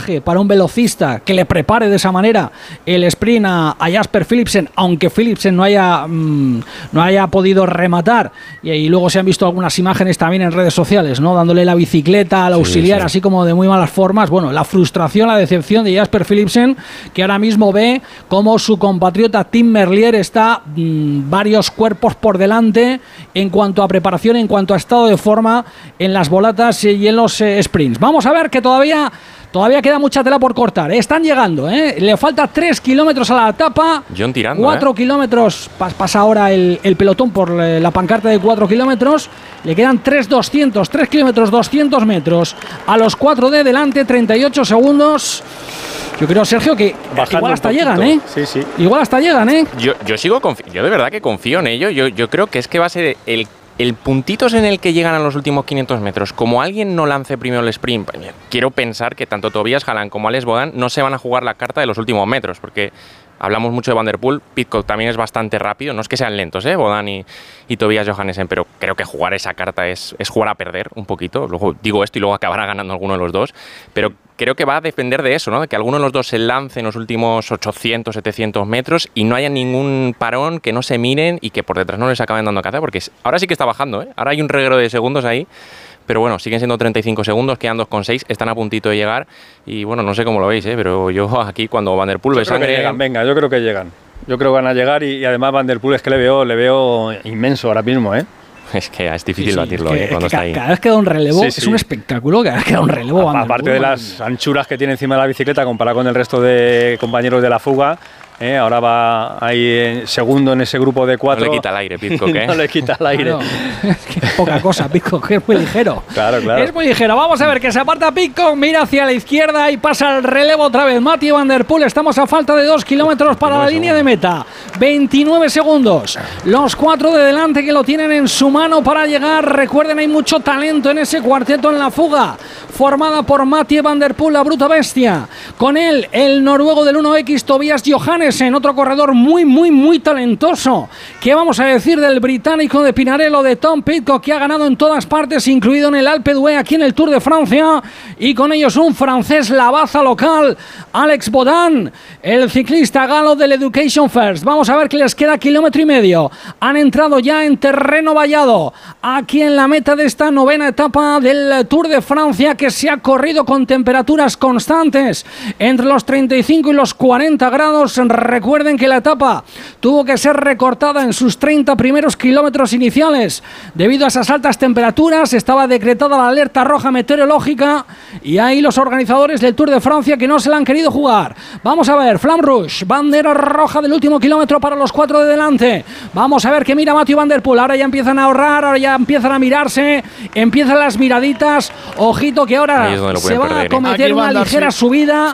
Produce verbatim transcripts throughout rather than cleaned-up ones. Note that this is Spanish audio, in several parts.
mensaje para un velocista que le prepare de esa manera el sprint a, a Jasper Philipsen, aunque Philipsen no haya, mmm, no haya podido rematar. Y, y luego se han visto algunas imágenes también en redes sociales, ¿no? Dándole la bicicleta al auxiliar, sí, sí. así como de muy malas formas. Bueno, la frustración, la decepción de Jasper Philipsen, que ahora mismo ve cómo su compatriota Tim Merlier está mmm, varios cuerpos por delante en cuanto a preparación, en cuanto a estado de forma en las volatas y en los eh, sprints. Vamos a ver que todavía todavía queda mucha tela por cortar. Están llegando, ¿eh? Le falta tres kilómetros a la etapa. John tirando, cuatro ¿eh? kilómetros. Pas, pasa ahora el, el pelotón por la pancarta de cuatro kilómetros. Le quedan tres doscientos, tres kilómetros doscientos metros. A los cuatro de delante, treinta y ocho segundos. Yo creo, Sergio, que bajando igual hasta llegan, ¿eh? Sí, sí. Igual hasta llegan, ¿eh? Yo, yo sigo confi- yo de verdad que confío en ello. Yo, yo creo que es que va a ser el, el puntitos en el que llegan a los últimos quinientos metros. Como alguien no lance primero el sprint, quiero pensar que tanto Tobias Haaland como Alex Bodán no se van a jugar la carta de los últimos metros, porque hablamos mucho de Van der Poel, Pidcock también es bastante rápido, no es que sean lentos, ¿eh? Bodán y, y Tobias Johannesen, pero creo que jugar esa carta es, es jugar a perder un poquito. Luego digo esto y luego acabará ganando alguno de los dos, pero creo que va a depender de eso, ¿no? De que alguno de los dos se lance en los últimos ochocientos, setecientos metros y no haya ningún parón, que no se miren y que por detrás no les acaben dando caza, porque ahora sí que está bajando, ¿eh? Ahora hay un reguero de segundos ahí. Pero bueno, siguen siendo treinta y cinco segundos, quedan dos coma seis, están a puntito de llegar y bueno, no sé cómo lo veis, ¿eh? Pero yo aquí cuando Van der Poel ve sangre... Llegan, venga, yo creo que llegan. Yo creo que van a llegar y, y además Van der Poel es que le veo, le veo inmenso ahora mismo, ¿eh? Es que es difícil sí, sí, batirlo, es que, ¿eh? Cuando es que está cada, ahí. cada vez que da un relevo, sí, sí. es un espectáculo, cada vez que da un relevo. A, aparte de las anchuras que tiene encima de la bicicleta comparado con el resto de compañeros de la fuga, ¿eh? Ahora va ahí segundo en ese grupo de cuatro. No le quita el aire, Pidcock, ¿eh? No le quita el aire. Claro, es que es poca cosa, Pidcock, es muy ligero. Claro, claro. Es muy ligero. Vamos a ver que se aparta Pidcock, mira hacia la izquierda y pasa el relevo otra vez. Mathieu Van der Poel, estamos a falta de dos kilómetros para la línea de meta. veintinueve segundos. Los cuatro de delante que lo tienen en su mano para llegar. Recuerden, hay mucho talento en ese cuarteto en la fuga, formada por Mathieu Van der Poel, la bruta bestia. Con él, el noruego del uno equis, Tobias Johannesen, otro corredor muy, muy, muy talentoso. ¿Qué vamos a decir del británico de Pinarello, de Tom Pidcock, que ha ganado en todas partes, incluido en el Alpe d'Huez, aquí en el Tour de Francia? Y con ellos un francés, la baza local, Alex Bodán, el ciclista galo del Education First. Vamos a ver que les queda kilómetro y medio. Han entrado ya en terreno vallado, aquí en la meta de esta novena etapa del Tour de Francia, que se ha corrido con temperaturas constantes entre los treinta y cinco y los cuarenta grados. Recuerden que la etapa tuvo que ser recortada en sus treinta primeros kilómetros iniciales debido a esas altas temperaturas. Estaba decretada la alerta roja meteorológica y ahí los organizadores del Tour de Francia que no se la han querido jugar. Vamos a ver, Flamme Rouge, bandera roja del último kilómetro para los cuatro de delante. Vamos a ver que mira Mathieu Van der Poel. Ahora ya empiezan a ahorrar, ahora ya empiezan a mirarse, empiezan las miraditas. Ojito que ahora se va perder, a cometer ¿eh? una ligera sí. subida.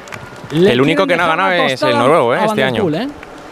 Le el único que no ha ganado es el noruego, ¿eh? Este año. Poel, ¿eh?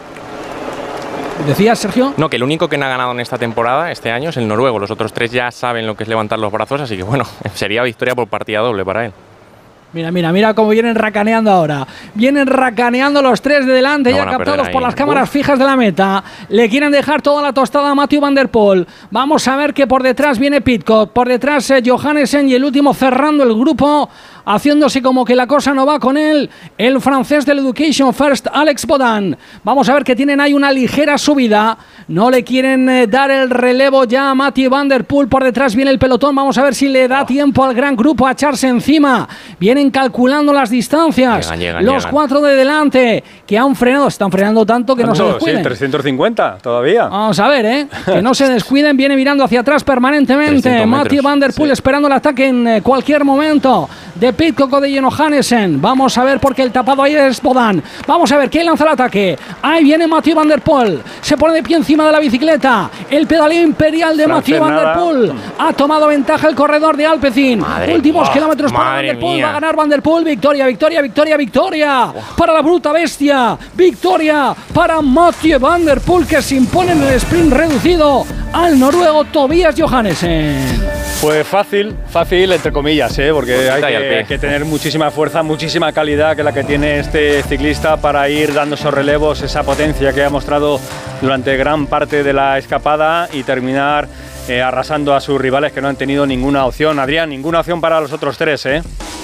¿Decías, Sergio? No, que el único que no ha ganado en esta temporada, este año, es el noruego. Los otros tres ya saben lo que es levantar los brazos, así que bueno, sería victoria por partida doble para él. Mira, mira, mira cómo vienen racaneando ahora. Vienen racaneando los tres de delante, no ya captados por las cámaras Uf. fijas de la meta. Le quieren dejar toda la tostada a Mathieu Van der Poel. Vamos a ver que por detrás viene Pidcock, por detrás eh, Johannesen y el último cerrando el grupo, haciéndose como que la cosa no va con él, el francés del Education First, Alex Bodán. Vamos a ver que tienen ahí una ligera subida. No le quieren eh, dar el relevo ya a Mathieu Van der Poel. Por detrás viene el pelotón. Vamos a ver si le da tiempo al gran grupo a echarse encima. Vienen calculando las distancias. Llegan, llegan, Los llegan. cuatro de delante que han frenado. Están frenando tanto que no se descuiden. Sí, trescientos cincuenta todavía. Vamos a ver, ¿eh? Que no se descuiden. Viene mirando hacia atrás permanentemente. Mathieu Van der Poel sí. esperando el ataque en eh, cualquier momento de Pidcock o de Johannesen. Vamos a ver porque el tapado ahí es Bodán. Vamos a ver quién lanza el ataque. Ahí viene Mathieu Van der Poel. Se pone de pie encima de la bicicleta. El pedaleo imperial de Mathieu Van der Poel. Ha tomado ventaja el corredor de Alpecin. Madre Últimos mía, kilómetros para Van der Poel. mía. Va a ganar Van der Poel. Victoria, victoria, victoria, victoria. Oh. Para la bruta bestia. Victoria para Mathieu Van der Poel, que se impone en el sprint reducido al noruego Tobias Johannesen. Pues fácil, fácil entre comillas, ¿eh? Porque hay que, hay que tener muchísima fuerza, muchísima calidad que la que tiene este ciclista para ir dando esos relevos, esa potencia que ha mostrado durante gran parte de la escapada y terminar eh, arrasando a sus rivales que no han tenido ninguna opción. Adrián, ninguna opción para los otros tres, ¿eh?